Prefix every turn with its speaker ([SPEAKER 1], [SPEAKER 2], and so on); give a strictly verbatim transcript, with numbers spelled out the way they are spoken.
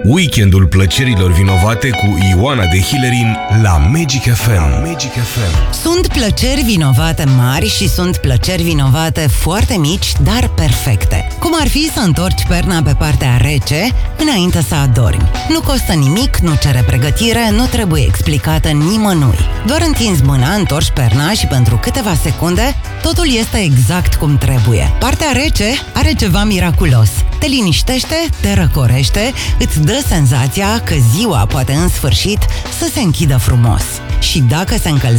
[SPEAKER 1] Weekendul plăcerilor vinovate cu Ioana de Hillerin la Magic F M. Magic F M.
[SPEAKER 2] Sunt plăceri vinovate mari și sunt plăceri vinovate foarte mici, dar perfecte. Cum ar fi să întorci perna pe partea rece înainte să adormi. Nu costă nimic, nu cere pregătire, nu trebuie explicată nimănui. Doar întinzi mâna, întorci perna și pentru câteva secunde totul este exact cum trebuie. Partea rece are ceva miraculos. Te liniștește, te răcorește, îți dă senzația că ziua poate în sfârșit să se închidă frumos. Și dacă se încălzește